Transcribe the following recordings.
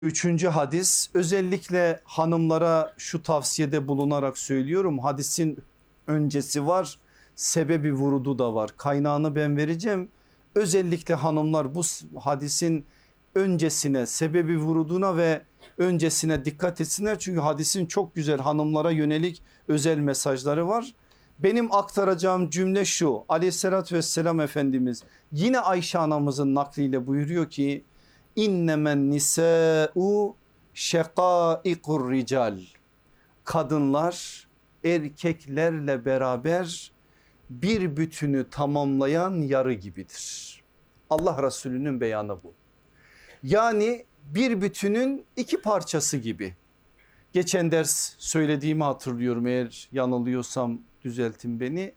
Üçüncü hadis, özellikle hanımlara şu tavsiyede bulunarak söylüyorum. Hadisin öncesi var, sebebi vurudu da var. Kaynağını ben vereceğim. Özellikle hanımlar bu hadisin öncesine, sebebi vuruduna ve öncesine dikkat etsinler. Çünkü hadisin çok güzel hanımlara yönelik özel mesajları var. Benim aktaracağım cümle şu: Aleyhissalatü vesselam Efendimiz yine Ayşe anamızın nakliyle buyuruyor ki İnnemen nisa'u şekaikur rical. Kadınlar erkeklerle beraber bir bütünü tamamlayan yarı gibidir. Allah Resulü'nün beyanı bu. Yani bir bütünün iki parçası gibi. Geçen ders söylediğimi hatırlıyorum, eğer yanılıyorsam düzeltin beni.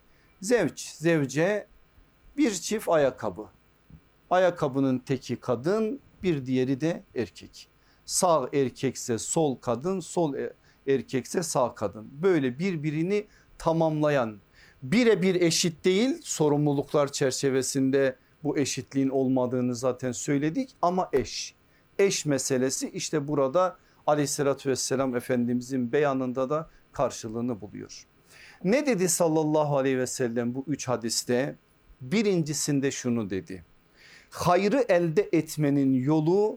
Zevce bir çift ayakkabı. Ayakkabının teki kadın, bir diğeri de erkek. Sağ erkekse sol kadın, sol erkekse sağ kadın. Böyle birbirini tamamlayan, birebir eşit değil, sorumluluklar çerçevesinde bu eşitliğin olmadığını zaten söyledik, ama eş. Eş meselesi işte burada Aleyhissalatü vesselam Efendimizin beyanında da karşılığını buluyor. Ne dedi sallallahu aleyhi ve sellem bu üç hadiste? Birincisinde şunu dedi: hayrı elde etmenin yolu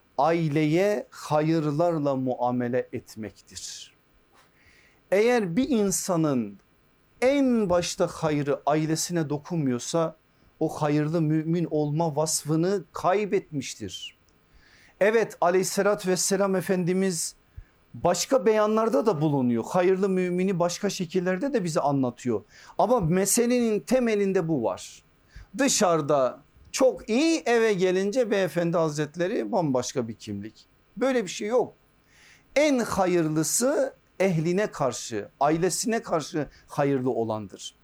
aileye hayırlarla muamele etmektir. Eğer bir insanın en başta hayrı ailesine dokunmuyorsa o hayırlı mümin olma vasfını kaybetmiştir. Evet, Aleyhissalatü vesselam Efendimiz başka beyanlarda da bulunuyor. Hayırlı mümini başka şekillerde de bize anlatıyor. Ama meselenin temelinde bu var. Dışarıda çok iyi, eve gelince beyefendi hazretleri bambaşka bir kimlik. Böyle bir şey yok. En hayırlısı ehline karşı, ailesine karşı hayırlı olandır.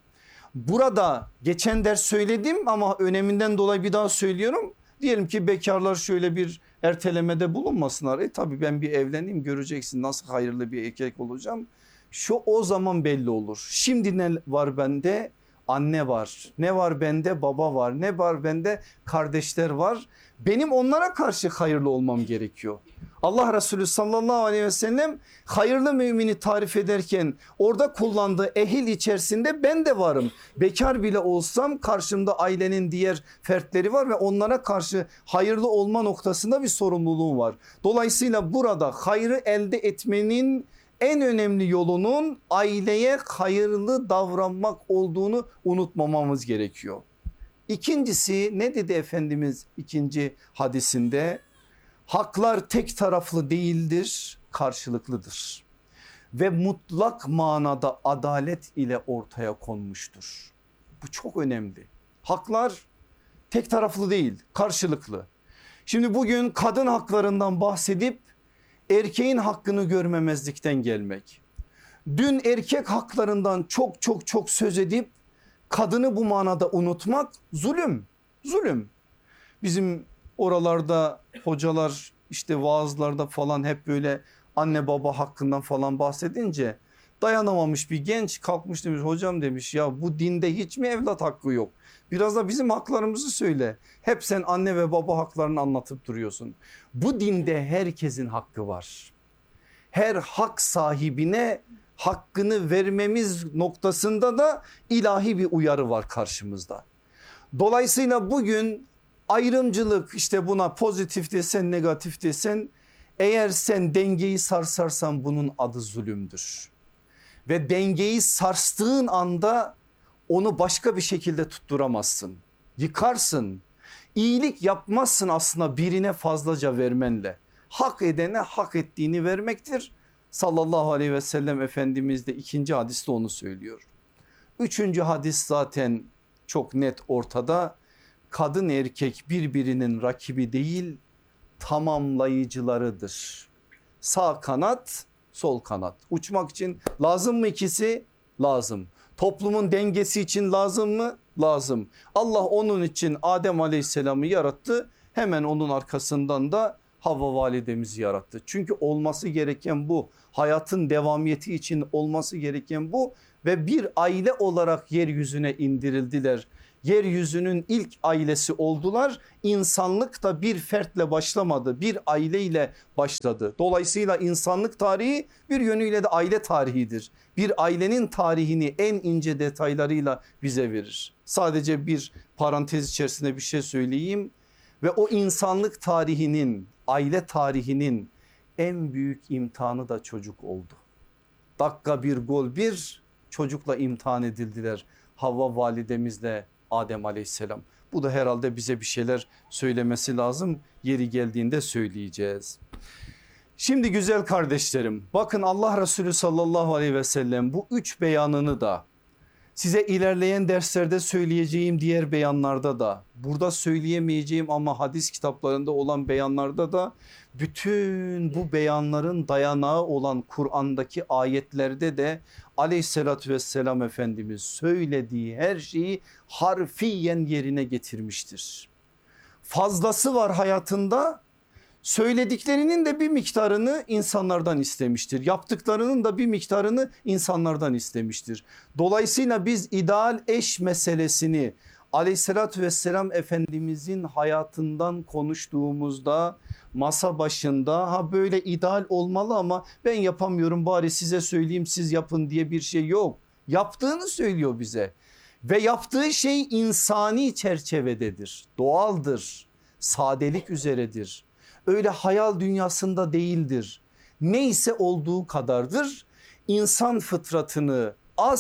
Burada geçen ders söyledim ama öneminden dolayı bir daha söylüyorum. Diyelim ki bekarlar şöyle bir ertelemede bulunmasınlar. Tabii ben bir evleneyim, göreceksin nasıl hayırlı bir erkek olacağım. O zaman belli olur. Şimdi ne var bende? Anne var. Ne var bende? Baba var. Ne var bende? Kardeşler var. Benim onlara karşı hayırlı olmam gerekiyor. Allah Resulü sallallahu aleyhi ve sellem hayırlı mümini tarif ederken orada kullandığı ehil içerisinde ben de varım. Bekar bile olsam karşımda ailenin diğer fertleri var ve onlara karşı hayırlı olma noktasında bir sorumluluğum var. Dolayısıyla burada hayrı elde etmenin en önemli yolunun aileye hayırlı davranmak olduğunu unutmamamız gerekiyor. İkincisi, ne dedi Efendimiz ikinci hadisinde? Haklar tek taraflı değildir, karşılıklıdır ve mutlak manada adalet ile ortaya konmuştur. Bu çok önemli. Haklar tek taraflı değil, karşılıklı. Şimdi bugün kadın haklarından bahsedip erkeğin hakkını görmemezlikten gelmek. Dün erkek haklarından çok söz edip kadını bu manada unutmak zulüm. Zulüm. Bizim oralarda hocalar işte vaazlarda falan hep böyle anne baba hakkından falan bahsedince dayanamamış bir genç kalkmış demiş, hocam demiş, ya bu dinde hiç mi evlat hakkı yok? Biraz da bizim haklarımızı söyle. Hep sen anne ve baba haklarını anlatıp duruyorsun. Bu dinde herkesin hakkı var. Her hak sahibine hakkını vermemiz noktasında da ilahi bir uyarı var karşımızda. Dolayısıyla bugün ayrımcılık, işte buna pozitif desen negatif desen, eğer sen dengeyi sarsarsan bunun adı zulümdür. Ve dengeyi sarstığın anda onu başka bir şekilde tutturamazsın. Yıkarsın. İyilik yapmazsın aslında birine fazlaca vermenle. Hak edene hak ettiğini vermektir. Sallallahu aleyhi ve sellem Efendimiz de ikinci hadiste onu söylüyor. Üçüncü hadis zaten çok net ortada. Kadın erkek birbirinin rakibi değil, tamamlayıcılarıdır. Sağ kanat, sol kanat. Uçmak için lazım mı ikisi? Lazım. Toplumun dengesi için lazım mı? Lazım. Allah onun için Adem Aleyhisselam'ı yarattı. Hemen onun arkasından da Havva validemizi yarattı. Çünkü olması gereken bu. Hayatın devamiyeti için olması gereken bu ve bir aile olarak yeryüzüne indirildiler. Yeryüzünün ilk ailesi oldular. İnsanlık da bir fertle başlamadı, bir aileyle başladı. Dolayısıyla insanlık tarihi bir yönüyle de aile tarihidir. Bir ailenin tarihini en ince detaylarıyla bize verir. Sadece bir parantez içerisinde bir şey söyleyeyim ve o insanlık tarihinin, aile tarihinin en büyük imtihanı da çocuk oldu. Dakika bir gol bir, çocukla imtihan edildiler. Havva validemizle Adem aleyhisselam. Bu da herhalde bize bir şeyler söylemesi lazım. Yeri geldiğinde söyleyeceğiz. Şimdi güzel kardeşlerim, bakın Allah Resulü sallallahu aleyhi ve sellem bu 3 beyanını da size ilerleyen derslerde söyleyeceğim diğer beyanlarda da, burada söyleyemeyeceğim ama hadis kitaplarında olan beyanlarda da, bütün bu beyanların dayanağı olan Kur'an'daki ayetlerde de aleyhissalatü vesselam Efendimiz söylediği her şeyi harfiyen yerine getirmiştir. Fazlası var hayatında, söylediklerinin de bir miktarını insanlardan istemiştir. Yaptıklarının da bir miktarını insanlardan istemiştir. Dolayısıyla biz ideal eş meselesini aleyhissalatü vesselam Efendimizin hayatından konuştuğumuzda masa başında ha böyle ideal olmalı ama ben yapamıyorum bari size söyleyeyim siz yapın diye bir şey yok. Yaptığını söylüyor bize ve yaptığı şey insani çerçevededir, doğaldır, sadelik üzeredir. Öyle hayal dünyasında değildir. Neyse olduğu kadardır. İnsan fıtratını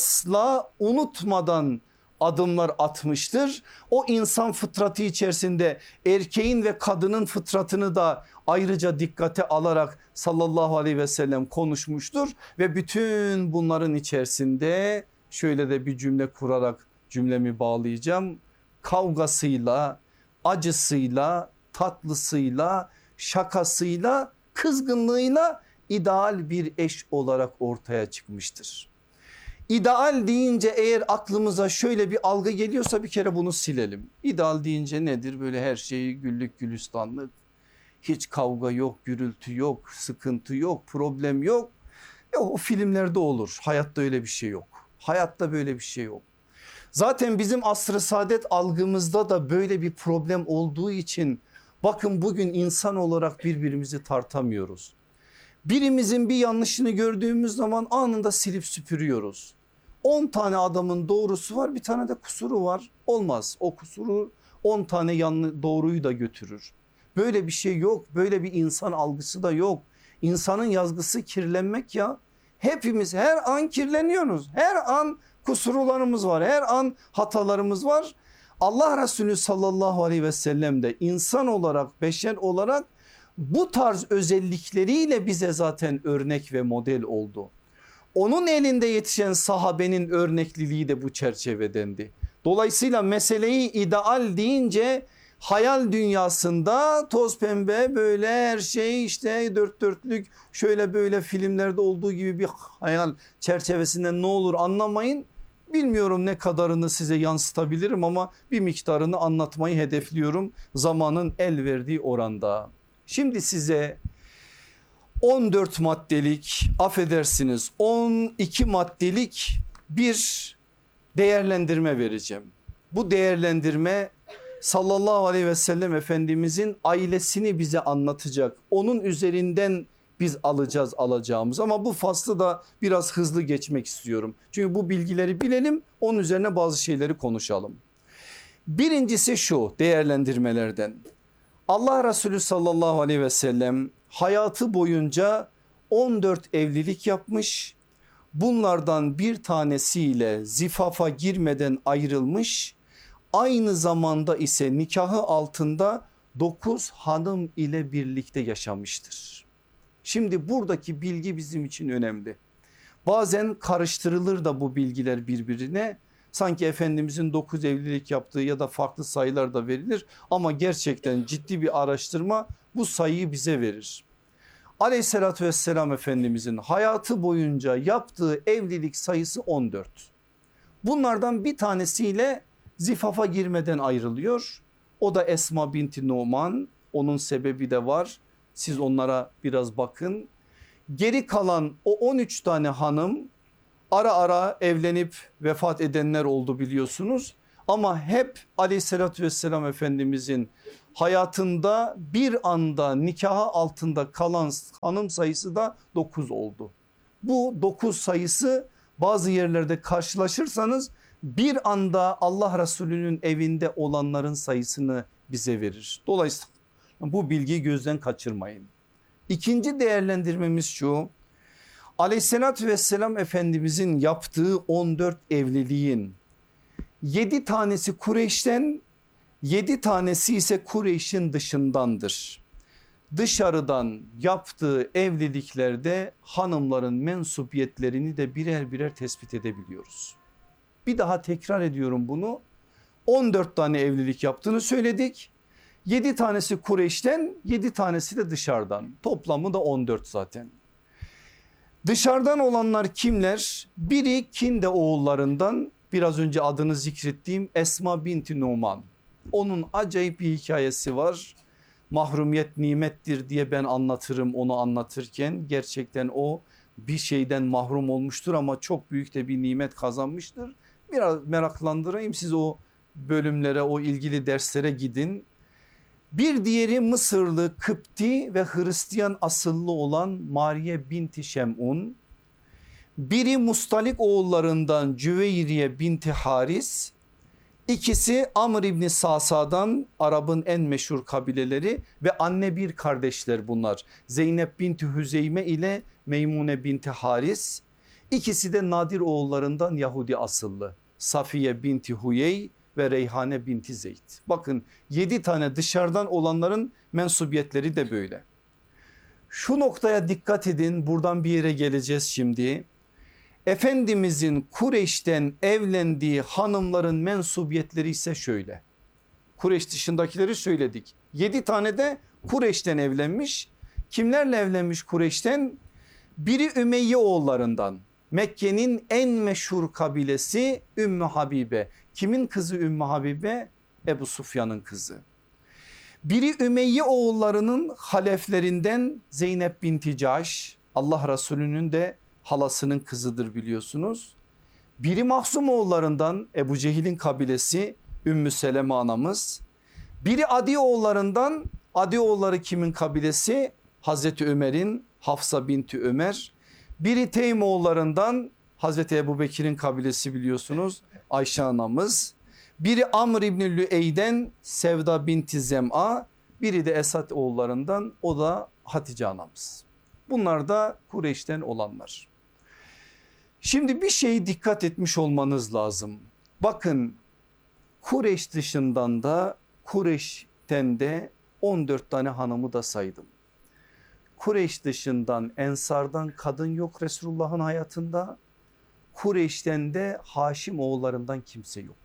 asla unutmadan adımlar atmıştır. O insan fıtratı içerisinde erkeğin ve kadının fıtratını da ayrıca dikkate alarak sallallahu aleyhi ve sellem konuşmuştur. Ve bütün bunların içerisinde şöyle de bir cümle kurarak cümlemi bağlayacağım. Kavgasıyla, acısıyla, tatlısıyla, şakasıyla, kızgınlığıyla ideal bir eş olarak ortaya çıkmıştır. İdeal deyince eğer aklımıza şöyle bir algı geliyorsa bir kere bunu silelim. İdeal deyince nedir? Böyle her şey güllük gülistanlık, hiç kavga yok, gürültü yok, sıkıntı yok, problem yok. O filmlerde olur. Hayatta öyle bir şey yok. Hayatta böyle bir şey yok. Zaten bizim asr-ı saadet algımızda da böyle bir problem olduğu için bakın bugün insan olarak birbirimizi tartamıyoruz. Birimizin bir yanlışını gördüğümüz zaman anında silip süpürüyoruz. 10 tane adamın doğrusu var, bir tane de kusuru var. Olmaz, o kusuru 10 tane doğruyu da götürür. Böyle bir şey yok, böyle bir insan algısı da yok. İnsanın yazgısı kirlenmek ya. Hepimiz her an kirleniyoruz. Her an kusurlarımız var, her an hatalarımız var. Allah Resulü sallallahu aleyhi ve sellem de insan olarak, beşer olarak bu tarz özellikleriyle bize zaten örnek ve model oldu. Onun elinde yetişen sahabenin örnekliliği de bu çerçevedendi. Dolayısıyla meseleyi ideal deyince hayal dünyasında toz pembe böyle her şey işte dört dörtlük şöyle böyle filmlerde olduğu gibi bir hayal çerçevesinden ne olur anlamayın. Bilmiyorum ne kadarını size yansıtabilirim ama bir miktarını anlatmayı hedefliyorum zamanın el verdiği oranda. Şimdi size 14 maddelik, affedersiniz 12 maddelik bir değerlendirme vereceğim. Bu değerlendirme sallallahu aleyhi ve sellem Efendimizin ailesini bize anlatacak. Onun üzerinden biz alacağımız ama bu faslı da biraz hızlı geçmek istiyorum. Çünkü bu bilgileri bilelim, onun üzerine bazı şeyleri konuşalım. Birincisi şu değerlendirmelerden. Allah Resulü sallallahu aleyhi ve sellem hayatı boyunca 14 evlilik yapmış. Bunlardan bir tanesiyle zifafa girmeden ayrılmış. Aynı zamanda ise nikahı altında 9 hanım ile birlikte yaşamıştır. Şimdi buradaki bilgi bizim için önemli. Bazen karıştırılır da bu bilgiler birbirine. Sanki Efendimizin 9 evlilik yaptığı ya da farklı sayılar da verilir. Ama gerçekten ciddi bir araştırma bu sayıyı bize verir. Aleyhissalatü vesselam Efendimizin hayatı boyunca yaptığı evlilik sayısı 14. Bunlardan bir tanesiyle zifafa girmeden ayrılıyor. O da Esma binti Numan. Onun sebebi de var. Siz onlara biraz bakın. Geri kalan o 13 tane hanım ara ara evlenip vefat edenler oldu biliyorsunuz. Ama hep aleyhissalatü vesselam Efendimizin hayatında bir anda nikaha altında kalan hanım sayısı da 9 oldu. Bu 9 sayısı bazı yerlerde karşılaşırsanız bir anda Allah Resulü'nün evinde olanların sayısını bize verir. Dolayısıyla bu bilgiyi gözden kaçırmayın. İkinci değerlendirmemiz şu: aleyhissalatü vesselam Efendimizin yaptığı 14 evliliğin 7 tanesi Kureyş'ten, 7 tanesi ise Kureyş'in dışındandır. Dışarıdan yaptığı evliliklerde hanımların mensubiyetlerini de birer birer tespit edebiliyoruz. Bir daha tekrar ediyorum bunu. 14 tane evlilik yaptığını söyledik. 7 tanesi Kureyş'ten, 7 tanesi de dışarıdan. Toplamı da 14 zaten. Dışarıdan olanlar kimler? Biri Kinde oğullarından, biraz önce adını zikrettiğim Esma binti Numan. Onun acayip bir hikayesi var. Mahrumiyet nimettir diye ben anlatırım onu anlatırken. Gerçekten o bir şeyden mahrum olmuştur ama çok büyük de bir nimet kazanmıştır. Biraz meraklandırayım, siz o bölümlere, o ilgili derslere gidin. Bir diğeri Mısırlı, Kıpti ve Hristiyan asıllı olan Mariye binti Şem'un. Biri Mustalik oğullarından Cüveyriye binti Haris. İkisi Amr İbni Sasa'dan, Arap'ın en meşhur kabileleri ve anne bir kardeşler bunlar. Zeynep binti Hüzeyme ile Meymune binti Haris. İkisi de Nadir oğullarından Yahudi asıllı. Safiye binti Huyey ve Reyhane binti Zeyd. Bakın 7 tane dışarıdan olanların mensubiyetleri de böyle. Şu noktaya dikkat edin, buradan bir yere geleceğiz şimdi. Efendimizin Kureyş'ten evlendiği hanımların mensubiyetleri ise şöyle. Kureyş dışındakileri söyledik. 7 tane de Kureyş'ten evlenmiş. Kimlerle evlenmiş Kureyş'ten? Biri Ümeyye oğullarından. Mekke'nin en meşhur kabilesi Ümmü Habibe. Kimin kızı Ümmü Habibe? Ebu Sufyan'ın kızı. Biri Ümeyye oğullarının haleflerinden Zeynep binti Cahş. Allah Resulü'nün de halasının kızıdır biliyorsunuz. Biri Mahzum oğullarından Ebu Cehil'in kabilesi Ümmü Seleme anamız. Biri Adi oğullarından, Adi oğulları kimin kabilesi? Hazreti Ömer'in, Hafsa binti Ömer. Biri Teym oğullarından Hazreti Ebu Bekir'in kabilesi biliyorsunuz, Ayşe anamız. Biri Amr İbni Lüey'den Sevda binti Zem'a. Biri de Esad oğullarından, o da Hatice anamız. Bunlar da Kureyş'ten olanlar. Şimdi bir şeye dikkat etmiş olmanız lazım. Bakın Kureyş dışından da Kureyş'ten de 14 tane hanımı da saydım. Kureyş dışından, Ensardan kadın yok Resulullah'ın hayatında. Kureyş'ten de Haşim oğullarından kimse yok.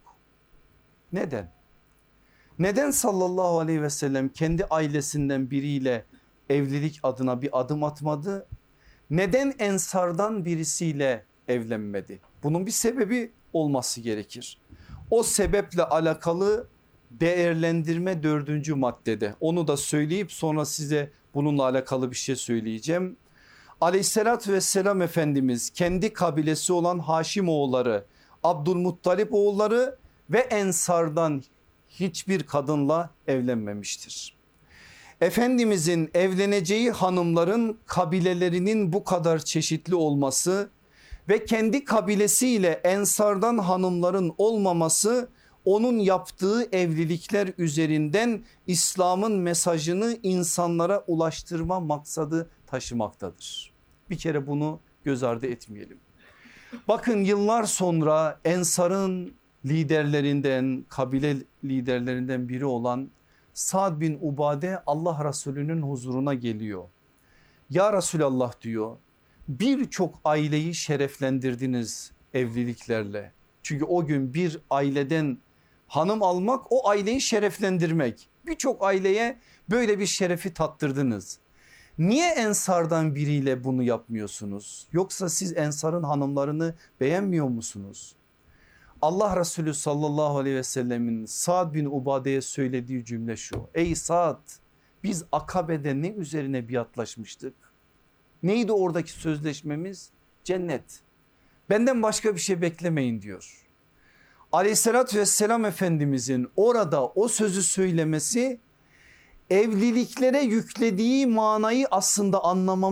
Neden? Neden sallallahu aleyhi ve sellem kendi ailesinden biriyle evlilik adına bir adım atmadı? Neden Ensardan birisiyle evlenmedi? Bunun bir sebebi olması gerekir. O sebeple alakalı değerlendirme 4. maddede. Onu da söyleyip sonra size bununla alakalı bir şey söyleyeceğim. Aleyhissalatü vesselam Efendimiz kendi kabilesi olan Haşim oğulları, Abdülmuttalip oğulları ve Ensardan hiçbir kadınla evlenmemiştir. Efendimizin evleneceği hanımların kabilelerinin bu kadar çeşitli olması ve kendi kabilesiyle Ensardan hanımların olmaması onun yaptığı evlilikler üzerinden İslam'ın mesajını insanlara ulaştırma maksadı taşımaktadır. Bir kere bunu göz ardı etmeyelim. Bakın yıllar sonra Ensar'ın liderlerinden, kabile liderlerinden biri olan Sa'd bin Ubade Allah Resulü'nün huzuruna geliyor. Ya Resulallah diyor, birçok aileyi şereflendirdiniz evliliklerle. Çünkü o gün bir aileden hanım almak o aileyi şereflendirmek. Birçok aileye böyle bir şerefi tattırdınız. Niye Ensardan biriyle bunu yapmıyorsunuz? Yoksa siz Ensar'ın hanımlarını beğenmiyor musunuz? Allah Resulü sallallahu aleyhi ve sellemin Sa'd bin Ubade'ye söylediği cümle şu: ey Sa'd, biz Akabe'de ne üzerine biatlaşmıştık? Neydi oradaki sözleşmemiz? Cennet. Benden başka bir şey beklemeyin diyor. Aleyhissalatü vesselam Efendimizin orada o sözü söylemesi evliliklere yüklediği manayı aslında anlamamız